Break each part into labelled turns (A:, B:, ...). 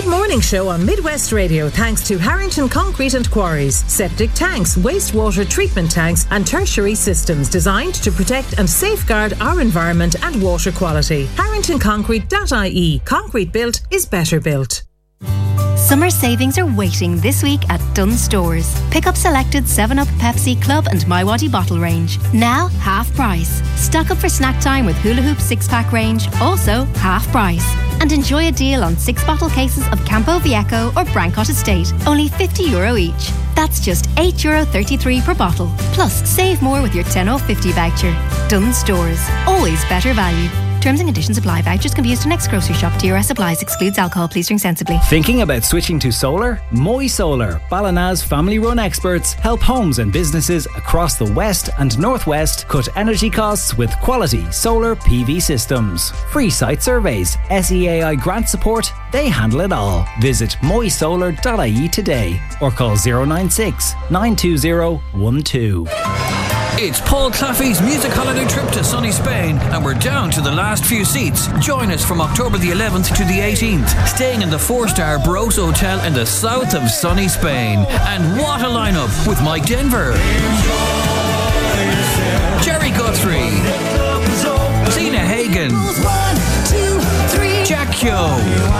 A: Mid-morning show on Midwest Radio thanks to Harrington Concrete and Quarries. Septic tanks, wastewater treatment tanks and tertiary systems designed to protect and safeguard our environment and water quality. HarringtonConcrete.ie. Concrete built is better built.
B: Summer savings are waiting this week at Dunnes Stores. Pick up selected 7up, Pepsi, Club and MiWadi bottle range. Now half price. Stock up for snack time with Hula Hoop 6-pack range, also half price. And enjoy a deal on 6-bottle cases of Campo Viejo or Brancott Estate, only €50 each. That's just €8.33 per bottle. Plus, save more with your 10/50 voucher. Dunnes Stores, always better value. Terms and conditions apply. Vouchers can be used to next grocery shop. DRS applies. Excludes alcohol. Please drink sensibly.
C: Thinking about switching to solar? Moy Solar, Ballina's family-run experts, help homes and businesses across the west and northwest cut energy costs with quality solar PV systems. Free site surveys, SEAI grant support, they handle it all. Visit moysolar.ie today or call 096 920 12.
D: It's Paul Claffey's music holiday trip to sunny Spain, and we're down to the last few seats. Join us from October the 11th to the 18th, staying in the 4-star Baros Hotel in the south of sunny Spain. And what a lineup with Mike Denver, Jerry Guthrie, Zena Hagen, Jack Kyo,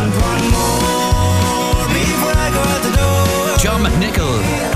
D: John McNichol,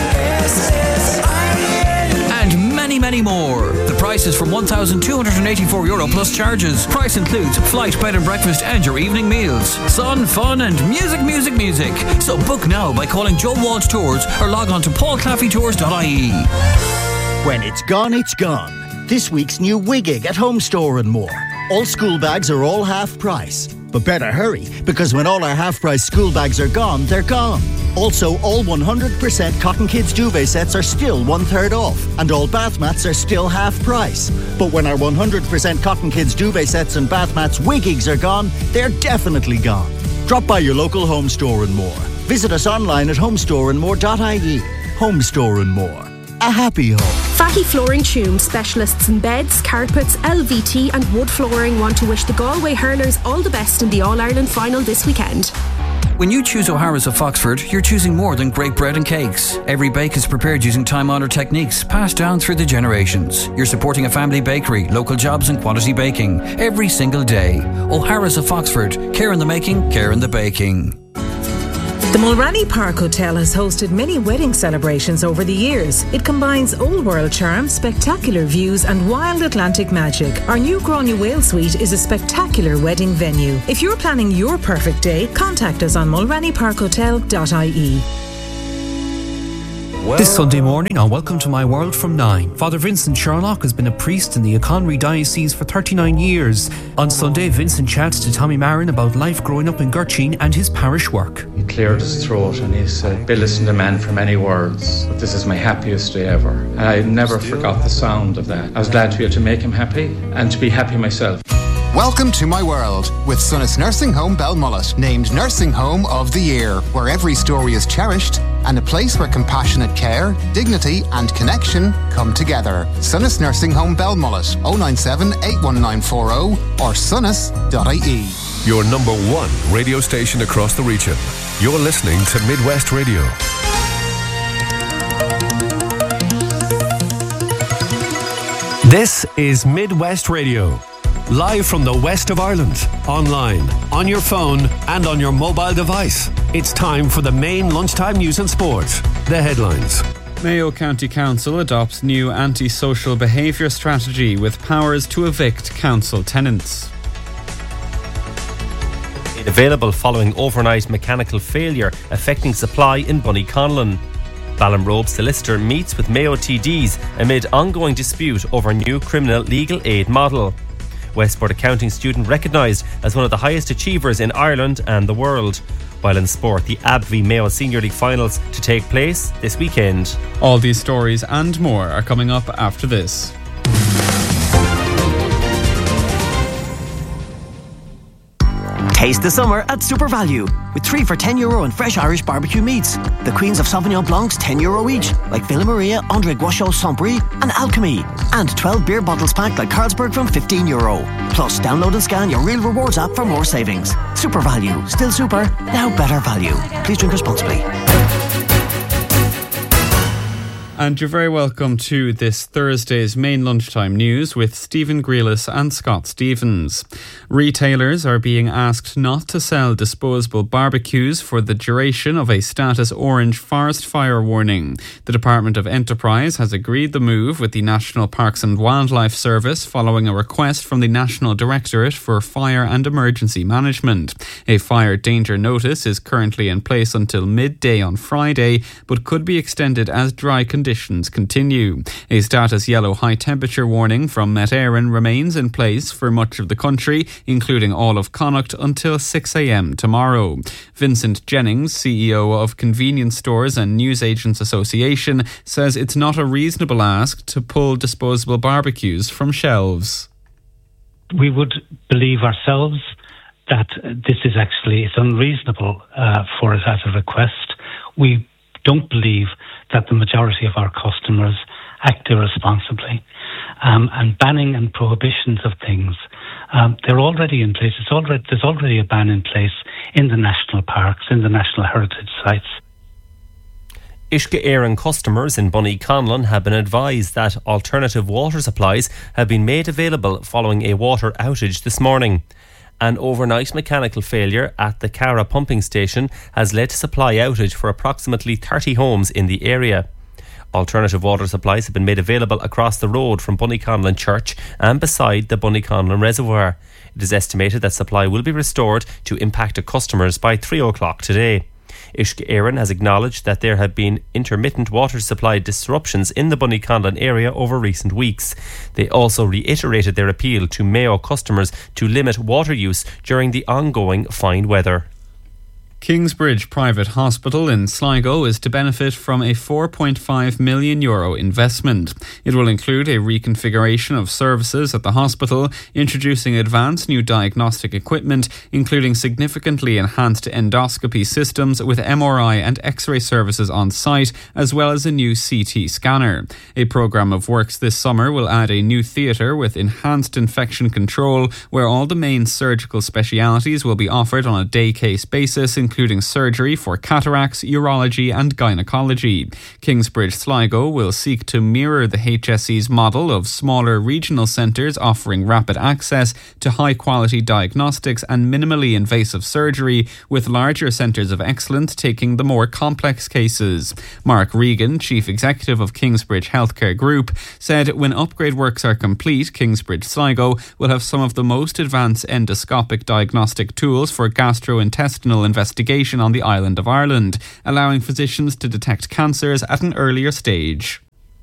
D: many more. The price is from €1,284 plus charges. Price includes flight, bed and breakfast and your evening meals. Sun, fun and music. So book now by calling Joe Walsh Tours or log on to paulclaffeytours.ie.
E: When it's gone, it's gone. This week's new Wigig at Home Store and More. All school bags are all half price. But better hurry, because when all our half-price school bags are gone, they're gone. Also, all 100% Cotton Kids duvet sets are still 1/3 off, and all bath mats are still half price. But when our 100% Cotton Kids duvet sets and bath mats Wigigs are gone, they're definitely gone. Drop by your local Home Store and More. Visit us online at homestoreandmore.ie. Home Store and More. A happy home.
F: Fatty Flooring Tume, specialists in beds, carpets, LVT and wood flooring, want to wish the Galway hurlers all the best in the All-Ireland final this weekend.
D: When you choose O'Hara's of Foxford, you're choosing more than great bread and cakes. Every bake is prepared using time-honoured techniques passed down through the generations. You're supporting a family bakery, local jobs and quality baking every single day. O'Hara's of Foxford. Care in the making, care in the baking.
A: The Mulranny Park Hotel has hosted many wedding celebrations over the years. It combines old world charm, spectacular views and wild Atlantic magic. Our new Grania Whale Suite is a spectacular wedding venue. If you're planning your perfect day, contact us on mulrannyparkhotel.ie.
G: This Sunday morning on Welcome to My World from 9, Father Vincent Sherlock has been a priest in the Conry Diocese for 39 years. On Sunday, Vincent chats to Tommy Marin about life growing up in Gurteen and his parish work.
H: He cleared his throat and he said, "Be listening to man for many words, but this is my happiest day ever." And I never forgot the sound of that. I was glad to be able to make him happy and to be happy myself.
I: Welcome to My World with Sunnis Nursing Home Belmullet, named Nursing Home of the Year, where every story is cherished and a place where compassionate care, dignity and connection come together. Sunnis Nursing Home Belmullet, 097 81940 or sunnis.ie.
J: Your number one radio station across the region. You're listening to Midwest Radio.
K: This is Midwest Radio. Live from the west of Ireland, online, on your phone and on your mobile device. It's time for the main lunchtime news and sport. The headlines.
L: Mayo County Council adopts new anti-social behaviour strategy with powers to evict council tenants.
M: Made available following overnight mechanical failure affecting supply in Bunnyconlon. Ballinrobe solicitor meets with Mayo TDs amid ongoing dispute over new criminal legal aid model. Westport accounting student recognised as one of the highest achievers in Ireland and the world. While in sport, the ABV Mayo Senior League finals to take place this weekend.
L: All these stories and more are coming up after this.
N: Taste the summer at Super Value with 3 for €10 in fresh Irish barbecue meats. The Queens of Sauvignon Blancs €10 each, like Villa Maria, André Guachot, Saint-Brie and Alchemy. And 12 beer bottles packed like Carlsberg from €15. Plus, download and scan your Real Rewards app for more savings. Super Value. Still super, now better value. Please drink responsibly.
L: And you're very welcome to this Thursday's main lunchtime news with Stephen Grealis and Scott Stevens. Retailers are being asked not to sell disposable barbecues for the duration of a status orange forest fire warning. The Department of Enterprise has agreed the move with the National Parks and Wildlife Service following a request from the National Directorate for Fire and Emergency Management. A fire danger notice is currently in place until midday on Friday, but could be extended as dry conditions continue. A status yellow high temperature warning from Met Éireann remains in place for much of the country, including all of Connacht, until 6 a.m. tomorrow. Vincent Jennings, CEO of Convenience Stores and Newsagents Association, says it's not a reasonable ask to pull disposable barbecues from shelves.
O: We would believe ourselves that this is actually unreasonable for us as a request. We don't believe that the majority of our customers act irresponsibly. And banning and prohibitions of things, they're already in place. There's already a ban in place in the national parks, in the national heritage sites.
M: Uisce Éireann customers in Bunnyconlon have been advised that alternative water supplies have been made available following a water outage this morning. An overnight mechanical failure at the Cara pumping station has led to supply outage for approximately 30 homes in the area. Alternative water supplies have been made available across the road from Bunnyconlon Church and beside the Bunnyconlon Reservoir. It is estimated that supply will be restored to impacted customers by 3 o'clock today. Uisce Éireann has acknowledged that there have been intermittent water supply disruptions in the Bunnyconlon area over recent weeks. They also reiterated their appeal to Mayo customers to limit water use during the ongoing fine weather.
L: Kingsbridge Private Hospital in Sligo is to benefit from a €4.5 million investment. It will include a reconfiguration of services at the hospital, introducing advanced new diagnostic equipment, including significantly enhanced endoscopy systems with MRI and X-ray services on site, as well as a new CT scanner. A programme of works this summer will add a new theatre with enhanced infection control, where all the main surgical specialities will be offered on a day-case basis, including surgery for cataracts, urology and gynecology. Kingsbridge Sligo will seek to mirror the HSE's model of smaller regional centres offering rapid access to high-quality diagnostics and minimally invasive surgery, with larger centres of excellence taking the more complex cases. Mark Regan, Chief Executive of Kingsbridge Healthcare Group, said when upgrade works are complete, Kingsbridge Sligo will have some of the most advanced endoscopic diagnostic tools for gastrointestinal investigation on the island of Ireland, allowing physicians to detect cancers at an earlier stage.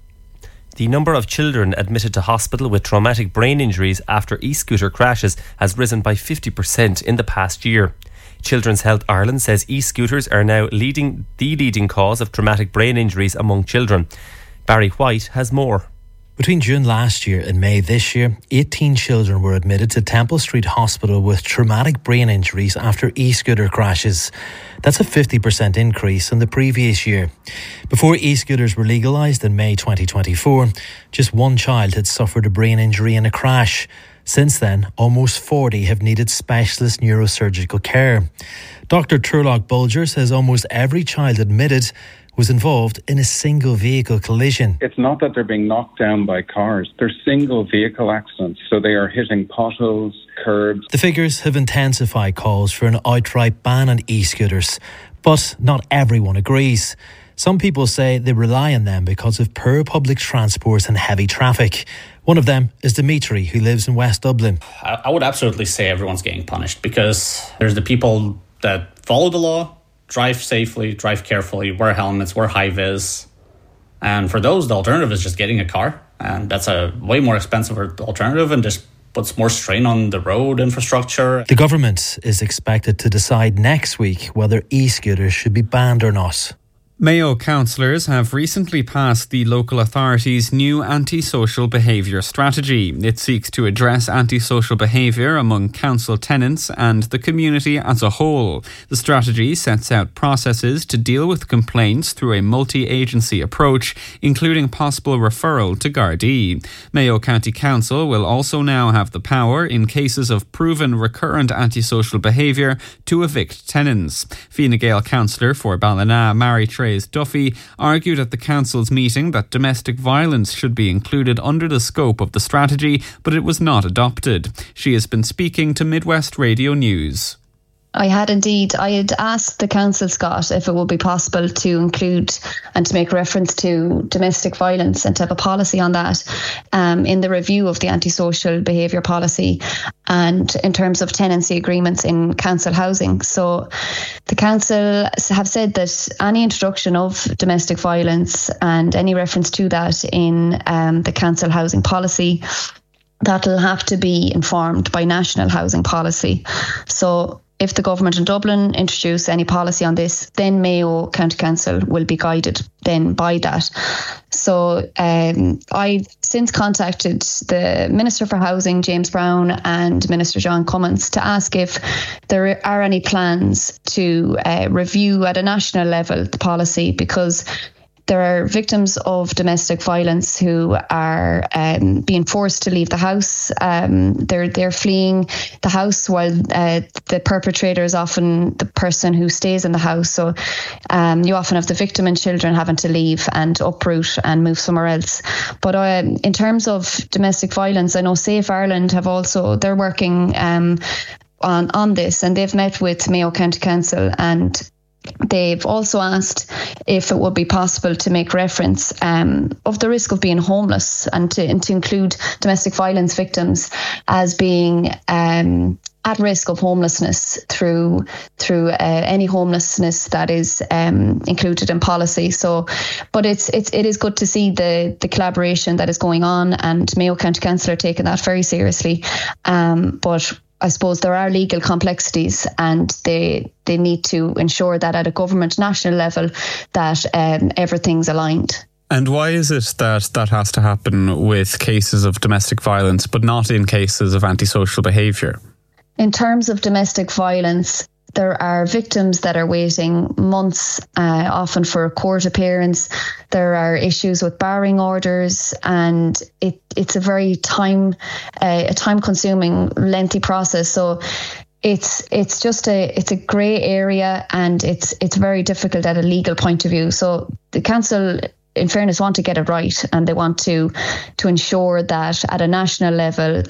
M: The number of children admitted to hospital with traumatic brain injuries after e-scooter crashes has risen by 50% in the past year. Children's Health Ireland says e-scooters are now the leading cause of traumatic brain injuries among children. Barry White has more.
P: Between June last year and May this year, 18 children were admitted to Temple Street Hospital with traumatic brain injuries after e-scooter crashes. That's a 50% increase on the previous year. Before e-scooters were legalised in May 2024, just one child had suffered a brain injury in a crash. Since then, almost 40 have needed specialist neurosurgical care. Dr. Turlock Bulger says almost every child admitted was involved in a single vehicle collision.
Q: It's not that they're being knocked down by cars. They're single vehicle accidents, so they are hitting potholes, curbs.
P: The figures have intensified calls for an outright ban on e-scooters, but not everyone agrees. Some people say they rely on them because of poor public transport and heavy traffic. One of them is Dimitri, who lives in West Dublin.
R: I would absolutely say everyone's getting punished, because there's the people that follow the law, drive safely, drive carefully, wear helmets, wear high-vis. And for those, the alternative is just getting a car. And that's a way more expensive alternative and just puts more strain on the road infrastructure.
P: The government is expected to decide next week whether e-scooters should be banned or not.
L: Mayo councillors have recently passed the local authority's new antisocial behaviour strategy. It seeks to address antisocial behaviour among council tenants and the community as a whole. The strategy sets out processes to deal with complaints through a multi-agency approach, including possible referral to Gardaí. Mayo County Council will also now have the power, in cases of proven recurrent antisocial behaviour, to evict tenants. Fine Gael councillor for Ballina, Mary-Therese Duffy, argued at the council's meeting that domestic violence should be included under the scope of the strategy, but it was not adopted. She has been speaking to Midwest Radio News.
S: I had asked the council, Scott, if it would be possible to include and to make reference to domestic violence and to have a policy on that in the review of the antisocial behaviour policy and in terms of tenancy agreements in council housing. So the council have said that any introduction of domestic violence and any reference to that in the council housing policy, that'll have to be informed by national housing policy. So if the government in Dublin introduce any policy on this, then Mayo County Council will be guided then by that. So I've since contacted the Minister for Housing, James Brown, and Minister John Cummins to ask if there are any plans to review at a national level the policy, because there are victims of domestic violence who are being forced to leave the house. They're fleeing the house while the perpetrator is often the person who stays in the house. So you often have the victim and children having to leave and uproot and move somewhere else. But in terms of domestic violence, I know Safe Ireland they're working on this, and they've met with Mayo County Council, and they've also asked if it would be possible to make reference of the risk of being homeless and to include domestic violence victims as being at risk of homelessness through any homelessness that is included in policy. So, but it is good to see the collaboration that is going on, and Mayo County Council are taking that very seriously. But I suppose there are legal complexities, and they need to ensure that at a government national level that everything's aligned.
L: And why is it that has to happen with cases of domestic violence but not in cases of antisocial behaviour?
S: In terms of domestic violence, there are victims that are waiting months, often for a court appearance. There are issues with barring orders, and it's a very time-consuming, lengthy process. So it's a grey area, and it's very difficult at a legal point of view. So the council, in fairness, want to get it right, and they want to ensure that at a national level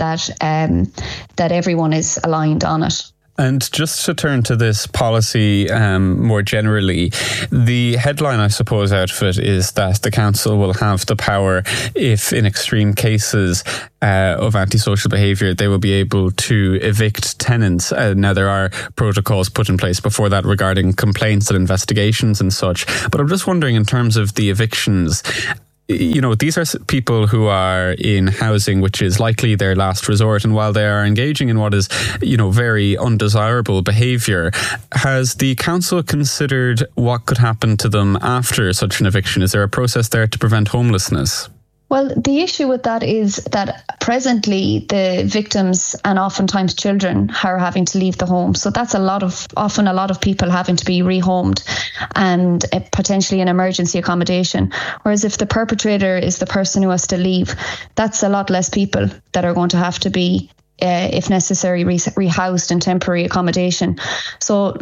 S: that everyone is aligned on it.
L: And just to turn to this policy more generally, the headline, I suppose, out of it is that the council will have the power, if in extreme cases of antisocial behaviour, they will be able to evict tenants. Now, there are protocols put in place before that regarding complaints and investigations and such. But I'm just wondering, in terms of the evictions, you know, these are people who are in housing which is likely their last resort, and while they are engaging in what is, you know, very undesirable behaviour, has the council considered what could happen to them after such an eviction? Is there a process there to prevent homelessness?
S: Well, the issue with that is that presently the victims and oftentimes children are having to leave the home. So that's often a lot of people having to be rehomed and potentially in emergency accommodation. Whereas if the perpetrator is the person who has to leave, that's a lot less people that are going to have to be, if necessary, rehoused in temporary accommodation. So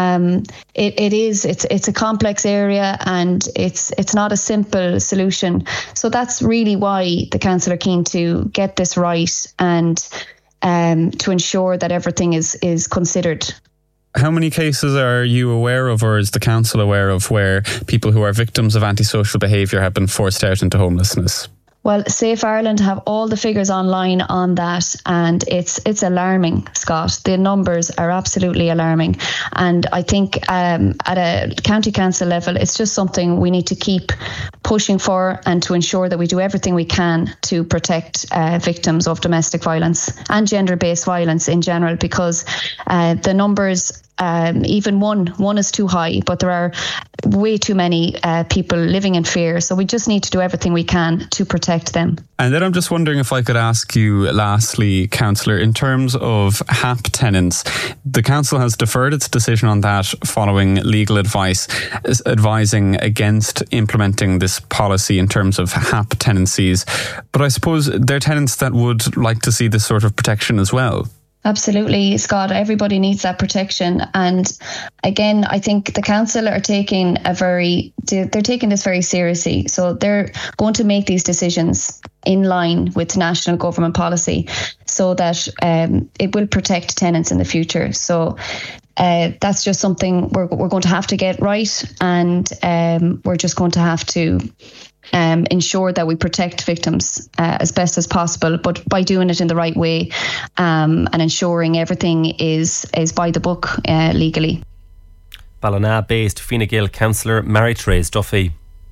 S: it's a complex area, and it's not a simple solution. So that's really why the council are keen to get this right and to ensure that everything is considered.
L: How many cases are you aware of, or is the council aware of, where people who are victims of antisocial behaviour have been forced out into homelessness?
S: Well, Safe Ireland have all the figures online on that, and it's alarming, Scott. The numbers are absolutely alarming. And I think at a county council level, it's just something we need to keep pushing for, and to ensure that we do everything we can to protect victims of domestic violence and gender-based violence in general, because the numbers even one is too high, but there are way too many people living in fear. So we just need to do everything we can to protect them.
L: And then I'm just wondering if I could ask you lastly, Councillor, in terms of HAP tenants, the council has deferred its decision on that following legal advice advising against implementing this policy in terms of HAP tenancies. But I suppose there are tenants that would like to see this sort of protection as well.
S: Absolutely, Scott. Everybody needs that protection. And again, I think the council are taking they're taking this very seriously. So they're going to make these decisions in line with national government policy so that it will protect tenants in the future. So that's just something we're going to have to get right. And we're just going to have to ensure that we protect victims as best as possible, but by doing it in the right way and ensuring everything is by the book legally.
M: Ballina-based Fine Gael councillor Mary-Therese Duffy.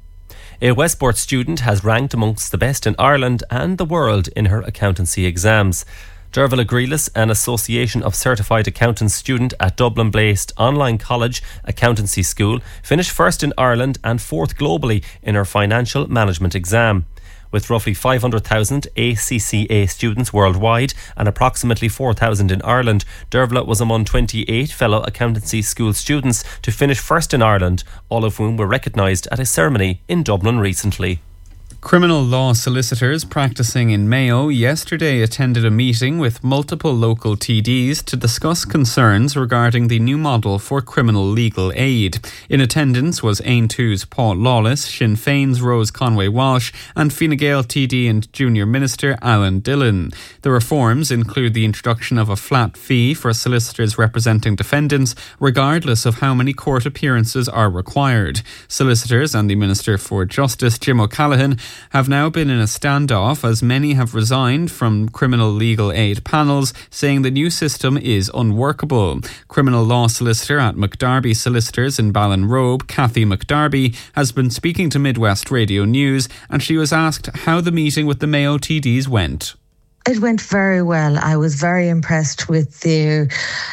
M: A Westport student has ranked amongst the best in Ireland and the world in her accountancy exams. Derval Agreelis, an Association of Certified Accountants student at Dublin-based online college accountancy school, finished first in Ireland and fourth globally in her financial management exam. With roughly 500,000 ACCA students worldwide and approximately 4,000 in Ireland, Derval was among 28 fellow accountancy school students to finish first in Ireland, all of whom were recognised at a ceremony in Dublin recently.
L: Criminal law solicitors practising in Mayo yesterday attended a meeting with multiple local TDs to discuss concerns regarding the new model for criminal legal aid. In attendance was Aontú's Paul Lawless, Sinn Féin's Rose Conway-Walsh and Fine Gael TD and Junior Minister Alan Dillon. The reforms include the introduction of a flat fee for solicitors representing defendants, regardless of how many court appearances are required. Solicitors and the Minister for Justice, Jim O'Callaghan, have now been in a standoff as many have resigned from criminal legal aid panels, saying the new system is unworkable. Criminal law solicitor at McDarby Solicitors in Ballinrobe, Kathy McDarby, has been speaking to Midwest Radio News, and she was asked how the meeting with the Mayo TDs went.
T: It went very well. I was very impressed with their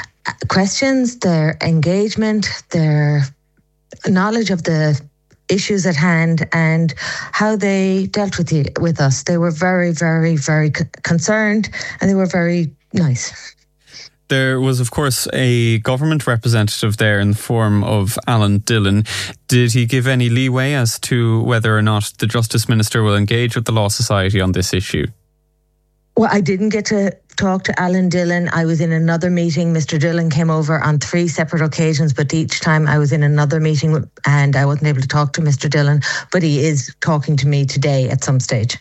T: questions, their engagement, their knowledge of the issues at hand and how they dealt with us. They were very, very, very concerned and they were very nice.
L: There was, of course, a government representative there in the form of Alan Dillon. Did he give any leeway as to whether or not the Justice Minister will engage with the Law Society on this issue?
T: Well, I didn't get to talk to Alan Dillon. I was in another meeting. Mr. Dillon came over on 3 separate occasions, but each time I was in another meeting and I wasn't able to talk to Mr. Dillon, but he is talking to me today at some stage.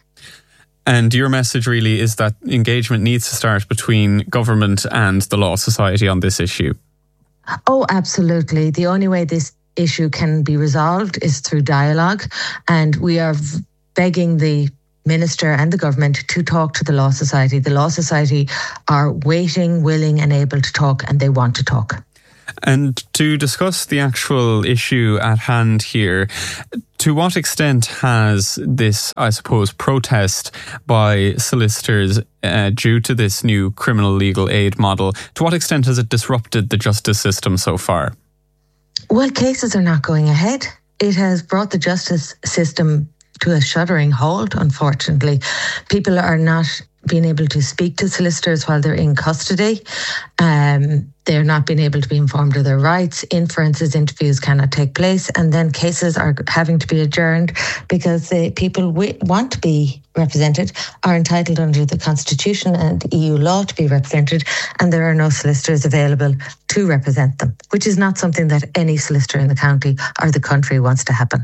L: And your message really is that engagement needs to start between government and the Law Society on this issue?
T: Oh, absolutely. The only way this issue can be resolved is through dialogue, and we are begging the Minister and the government to talk to the Law Society. The Law Society are waiting, willing and able to talk, and they want to talk.
L: And to discuss the actual issue at hand here, to what extent has this, I suppose, protest by solicitors due to this new criminal legal aid model, to what extent has it disrupted the justice system so far?
T: Well, cases are not going ahead. It has brought the justice system to a shuddering halt, unfortunately. People are not being able to speak to solicitors while they're in custody. They're not being able to be informed of their rights. Inferences, interviews cannot take place. And then cases are having to be adjourned because the people want to be represented are entitled under the Constitution and EU law to be represented. And there are no solicitors available to represent them, which is not something that any solicitor in the county or the country wants to happen.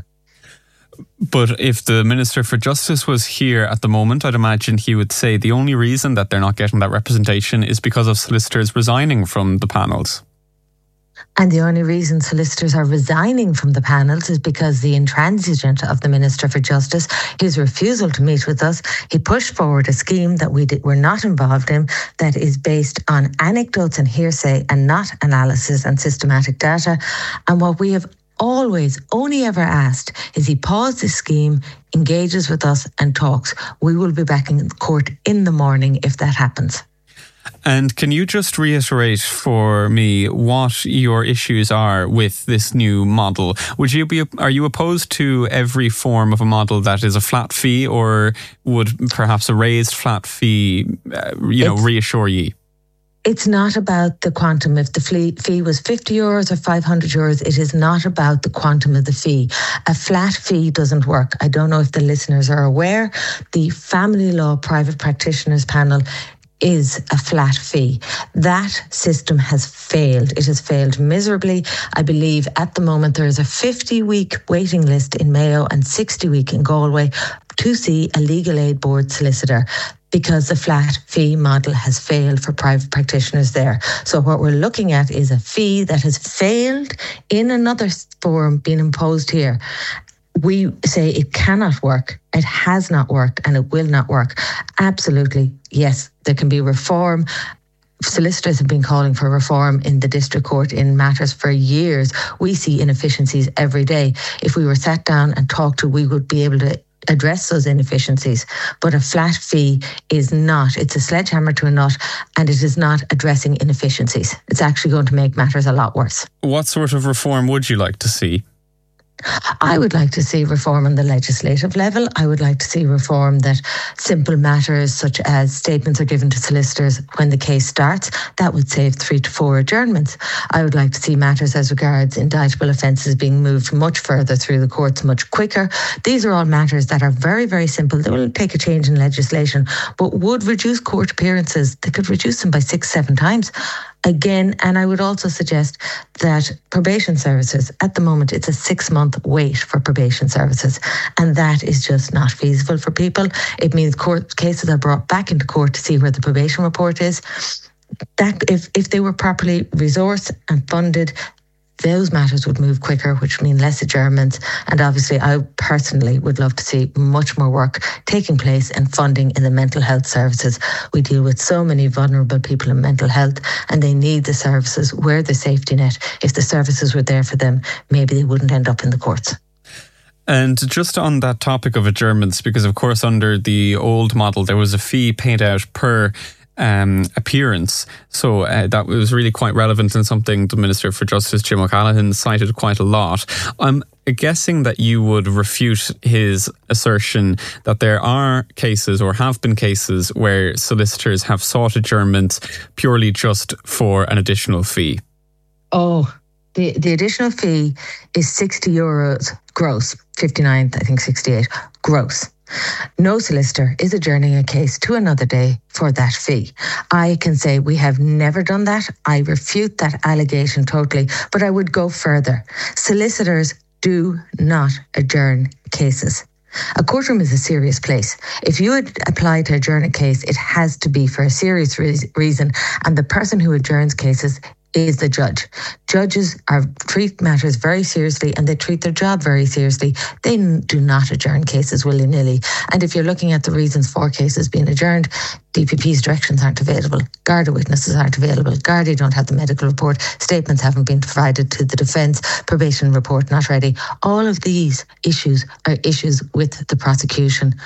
L: But if the Minister for Justice was here at the moment, I'd imagine he would say the only reason that they're not getting that representation is because of solicitors resigning from the panels.
T: And the only reason solicitors are resigning from the panels is because the intransigence of the Minister for Justice, his refusal to meet with us, he pushed forward a scheme that we were not involved in that is based on anecdotes and hearsay and not analysis and systematic data. And what we have always only ever asked is he pause this scheme, engages with us and talks. We will be back in court in the morning if that happens.
L: And can you just reiterate for me what your issues are with this new model? Are you opposed to every form of a model that is a flat fee, or would perhaps a raised flat fee, reassure you?
T: It's not about the quantum. If the fee was €50 or €500, it is not about the quantum of the fee. A flat fee doesn't work. I don't know if the listeners are aware. The Family Law Private Practitioners Panel is a flat fee. That system has failed. It has failed miserably. I believe at the moment there is a 50-week waiting list in Mayo and 60-week in Galway to see a legal aid board solicitor, because the flat fee model has failed for private practitioners there. So what we're looking at is a fee that has failed in another form being imposed here. We say it cannot work, it has not worked, and it will not work. Absolutely, yes, there can be reform. Solicitors have been calling for reform in the district court in matters for years. We see inefficiencies every day. If we were sat down and talked to, we would be able to address those inefficiencies. But a flat fee is not. It's a sledgehammer to a nut, and it is not addressing inefficiencies. It's actually going to make matters a lot worse.
L: What sort of reform would you like to see?
T: I would like to see reform on the legislative level. I would like to see reform that simple matters such as statements are given to solicitors when the case starts. That would save 3 to 4 adjournments. I would like to see matters as regards indictable offences being moved much further through the courts much quicker. These are all matters that are very, very simple. They will take a change in legislation, but would reduce court appearances. They could reduce them by 6-7 times. Again, and I would also suggest that probation services, at the moment, it's a 6-month wait for probation services, and that is just not feasible for people. It means court cases are brought back into court to see where the probation report is. That if they were properly resourced and funded, those matters would move quicker, which mean less adjournments. And obviously, I personally would love to see much more work taking place and funding in the mental health services. We deal with so many vulnerable people in mental health, and they need the services. We're the safety net. If the services were there for them, maybe they wouldn't end up in the courts.
L: And just on that topic of adjournments, because of course under the old model there was a fee paid out per appearance. So that was really quite relevant and something the Minister for Justice, Jim O'Callaghan, cited quite a lot. I'm guessing that you would refute his assertion that there are cases or have been cases where solicitors have sought adjournment purely just for an additional fee.
T: Oh, the additional fee is €60 gross, 59, I think 68 gross. No solicitor is adjourning a case to another day for that fee. I can say we have never done that. I refute that allegation totally, but I would go further. Solicitors do not adjourn cases. A courtroom is a serious place. If you would apply to adjourn a case, it has to be for a serious reason, and the person who adjourns cases is the judge. Judges treat matters very seriously, and they treat their job very seriously. They do not adjourn cases willy-nilly. And if you're looking at the reasons for cases being adjourned, DPP's directions aren't available, Garda witnesses aren't available, Garda don't have the medical report, statements haven't been provided to the defence, probation report not ready. All of these issues are issues with the prosecution.